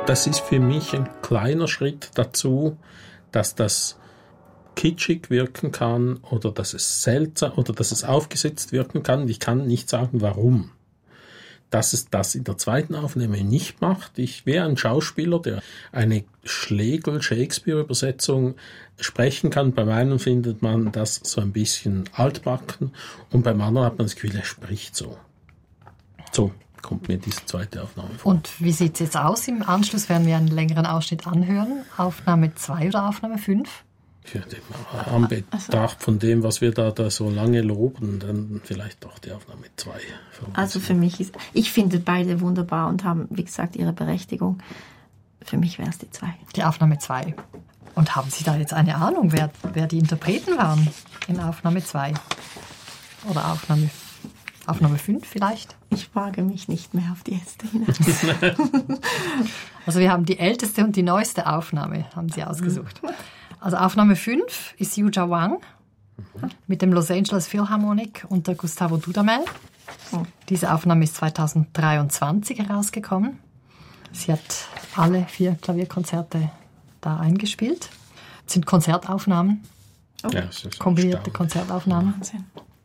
Das ist für mich ein kleiner Schritt dazu, dass das kitschig wirken kann oder dass es seltsam oder dass es aufgesetzt wirken kann. Ich kann nicht sagen, warum. Dass es das in der zweiten Aufnahme nicht macht. Ich wäre ein Schauspieler, der eine Schlegel-Shakespeare-Übersetzung sprechen kann. Beim einen findet man das so ein bisschen altbacken und beim anderen hat man das Gefühl, er spricht so. So kommt mir diese zweite Aufnahme vor. Und wie sieht es jetzt aus? Im Anschluss werden wir einen längeren Ausschnitt anhören. Aufnahme 2 oder Aufnahme 5? Für den Anbetracht von dem, was wir da so lange loben, dann vielleicht doch die Aufnahme 2. Also für mich ich finde beide wunderbar und haben, wie gesagt, ihre Berechtigung. Für mich wäre es die 2. Die Aufnahme 2. Und haben Sie da jetzt eine Ahnung, wer die Interpreten waren in Aufnahme 2? Oder Aufnahme 5 vielleicht? Ich wage mich nicht mehr auf die erste hinaus. Also wir haben die älteste und die neueste Aufnahme, haben Sie ausgesucht. Also Aufnahme 5 ist Yuja Wang mit dem Los Angeles Philharmonic unter Gustavo Dudamel. Diese Aufnahme ist 2023 herausgekommen. Sie hat alle 4 Klavierkonzerte da eingespielt. Das sind Konzertaufnahmen, kombinierte Konzertaufnahmen. Wahnsinn.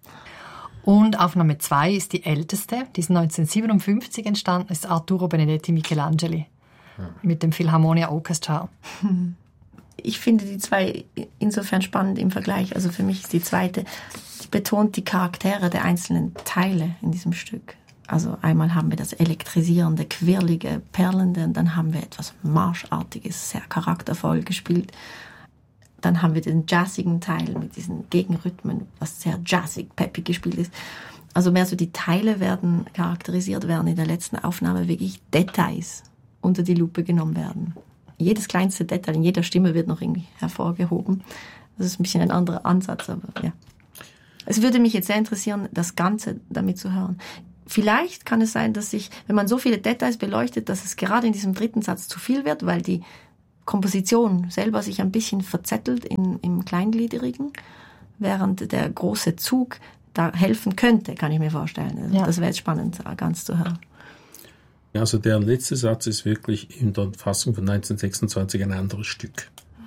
Und Aufnahme 2 ist die älteste, die ist 1957 entstanden, ist Arturo Benedetti Michelangeli mit dem Philharmonia Orchestra. Ich finde die 2 insofern spannend im Vergleich. Also für mich ist die zweite, die betont die Charaktere der einzelnen Teile in diesem Stück. Also einmal haben wir das elektrisierende, quirlige, perlende, und dann haben wir etwas Marschartiges, sehr charaktervoll gespielt. Dann haben wir den jazzigen Teil mit diesen Gegenrhythmen, was sehr jazzig, peppig gespielt ist. Also mehr so die Teile werden charakterisiert, während in der letzten Aufnahme wirklich Details unter die Lupe genommen werden. Jedes kleinste Detail in jeder Stimme wird noch irgendwie hervorgehoben. Das ist ein bisschen ein anderer Ansatz, aber ja. Es würde mich jetzt sehr interessieren, das Ganze damit zu hören. Vielleicht kann es sein, dass wenn man so viele Details beleuchtet, dass es gerade in diesem dritten Satz zu viel wird, weil die Komposition selber sich ein bisschen verzettelt im Kleingliedrigen, während der große Zug da helfen könnte, kann ich mir vorstellen. Also das wäre jetzt spannend, ganz zu hören. Also der letzte Satz ist wirklich in der Fassung von 1926 ein anderes Stück.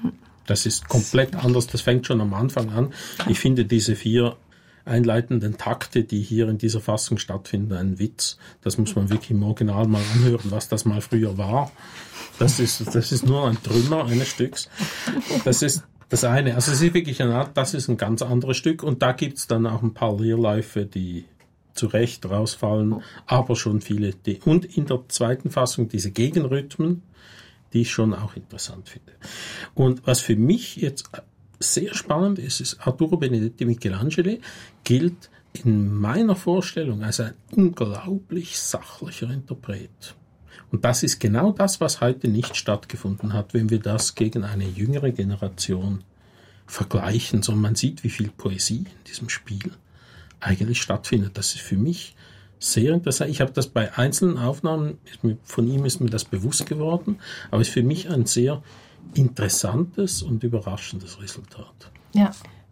Das ist komplett anders, das fängt schon am Anfang an. Ich finde diese 4 einleitenden Takte, die hier in dieser Fassung stattfinden, ein Witz. Das muss man wirklich im Original mal anhören, was das mal früher war. Das ist nur ein Trümmer eines Stücks. Das ist das eine. Also es ist wirklich das ist ein ganz anderes Stück. Und da gibt's dann auch ein paar Leerläufe, die zu Recht rausfallen, aber schon viele. Und in der zweiten Fassung diese Gegenrhythmen, die ich schon auch interessant finde. Und was für mich jetzt sehr spannend ist Arturo Benedetti Michelangeli gilt in meiner Vorstellung als ein unglaublich sachlicher Interpret. Und das ist genau das, was heute nicht stattgefunden hat, wenn wir das gegen eine jüngere Generation vergleichen. Sondern man sieht, wie viel Poesie in diesem Spiel eigentlich stattfindet. Das ist für mich sehr interessant. Ich habe das bei einzelnen Aufnahmen, von ihm ist mir das bewusst geworden, aber es ist für mich ein sehr interessantes und überraschendes Resultat. Ja.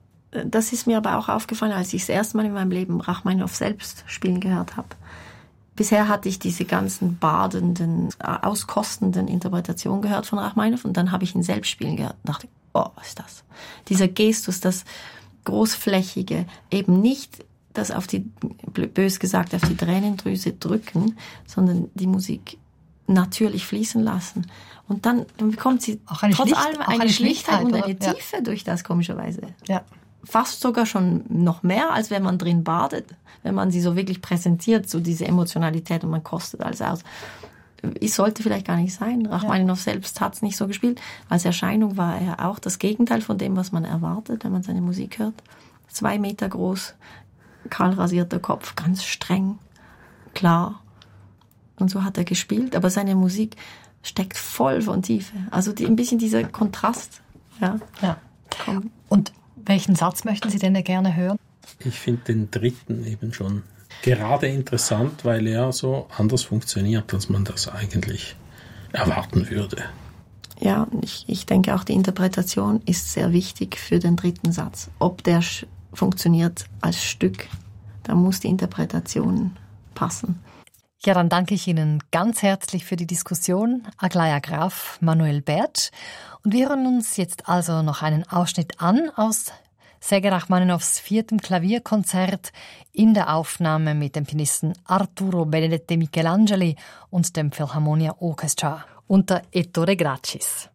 Das ist mir aber auch aufgefallen, als ich das erste Mal in meinem Leben Rachmaninow selbst spielen gehört habe. Bisher hatte ich diese ganzen badenden, auskostenden Interpretationen gehört von Rachmaninow und dann habe ich ihn selbst spielen gehört und dachte, was ist das? Dieser Gestus, das großflächige, eben nicht das auf die, bös gesagt, auf die Tränendrüse drücken, sondern die Musik natürlich fließen lassen. Und dann bekommt sie auch trotz allem eine Schlichtheit und eine oder? Tiefe durch das, komischerweise. Ja. Fast sogar schon noch mehr, als wenn man drin badet, wenn man sie so wirklich präsentiert, so diese Emotionalität und man kostet alles aus. Es sollte vielleicht gar nicht sein. Rachmaninow selbst hat es nicht so gespielt. Als Erscheinung war er auch das Gegenteil von dem, was man erwartet, wenn man seine Musik hört. 2 Meter groß, kahl rasierter Kopf, ganz streng, klar. Und so hat er gespielt, aber seine Musik steckt voll von Tiefe. Also ein bisschen dieser Kontrast. Ja. Und welchen Satz möchten Sie denn gerne hören? Ich finde den dritten eben schon gerade interessant, weil er so anders funktioniert, als man das eigentlich erwarten würde. Ja, ich denke auch, die Interpretation ist sehr wichtig für den dritten Satz. Ob der funktioniert als Stück, da muss die Interpretation passen. Ja, dann danke ich Ihnen ganz herzlich für die Diskussion, Aglaia Graf, Manuel Bert. Und wir hören uns jetzt also noch einen Ausschnitt an aus Sergei Rachmaninows 4. Klavierkonzert in der Aufnahme mit dem Pianisten Arturo Benedetti Michelangeli und dem Philharmonia Orchestra unter Ettore Gracis.